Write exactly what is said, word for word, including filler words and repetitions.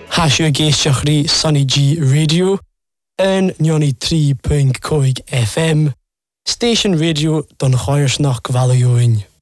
Hasio géisteach rí Sunny G Radio yn nioni tri pwynt cwig F M, Station Radio don choirsnach Gvalioin.